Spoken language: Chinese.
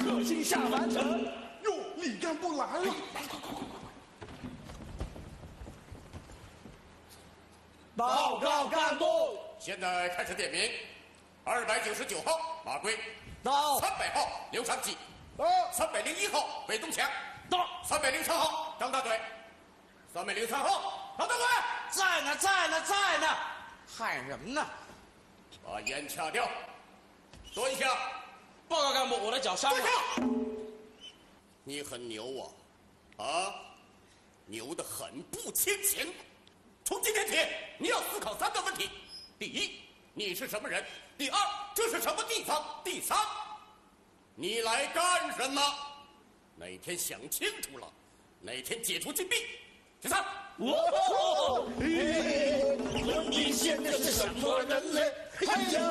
克星下凡尘。 哟，李干部来了！ 报告干部， 现在开始点名。299号马贵， 到。 300号刘长吉， 到。 301号韦东强， 到。 303号张大嘴，303号张大嘴， 在呢，喊人呢。 把烟掐掉，蹲下。 报告干部，我的脚伤了。 蹲下。你很牛啊，牛得很不清醒。从今天起，你要思考3个问题：第一，你是什么人？第二，这是什么地方？第三，你来干什么？哪天想清楚了，哪天解除禁闭。第三， 你现在是什么人类？哎呀！